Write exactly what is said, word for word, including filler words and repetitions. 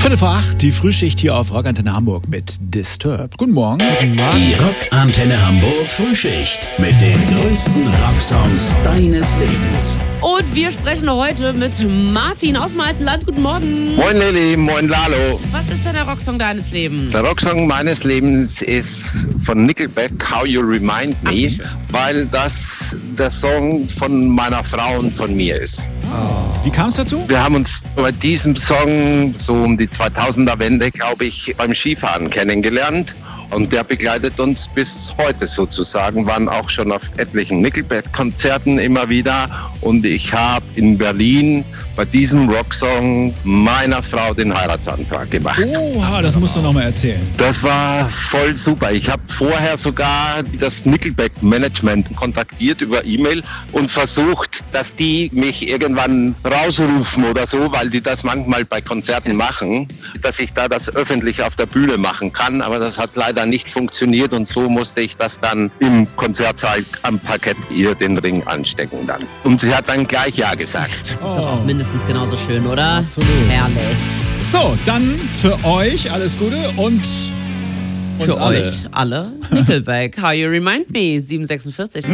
Viertel vor acht, die Frühschicht hier auf Rockantenne Hamburg mit Disturbed. Guten Morgen. Guten Morgen. Die Rockantenne Hamburg Frühschicht mit den größten Rocksongs deines Lebens. Und wir sprechen heute mit Martin aus dem alten Land. Guten Morgen. Moin Lili, moin Lalo. Was ist denn der Rocksong deines Lebens? Der Rocksong meines Lebens ist von Nickelback, How You Remind Me, weil das der Song von meiner Frau und von mir ist. Wie kam es dazu? Wir haben uns bei diesem Song so um die zweitausender-Wende, glaube ich, beim Skifahren kennengelernt. Und der begleitet uns bis heute sozusagen, waren auch schon auf etlichen Nickelback-Konzerten immer wieder. Und ich habe in Berlin bei diesem Rocksong meiner Frau den Heiratsantrag gemacht. Oha, das musst du noch mal erzählen. Das war voll super. Ich habe vorher sogar das Nickelback-Management kontaktiert über E-Mail und versucht, dass die mich irgendwann rausrufen oder so, weil die das manchmal bei Konzerten machen, dass ich da das öffentlich auf der Bühne machen kann. Aber das hat leider nicht funktioniert und so musste ich das dann im Konzertsaal am Parkett ihr den Ring anstecken dann. Und sie hat dann gleich Ja gesagt. Das ist doch auch mindestens genauso schön, oder? Absolut. Herrlich. So, dann für euch alles Gute und uns Für alle. euch alle. Nickelback, How You Remind Me, sieben sechsundvierzig.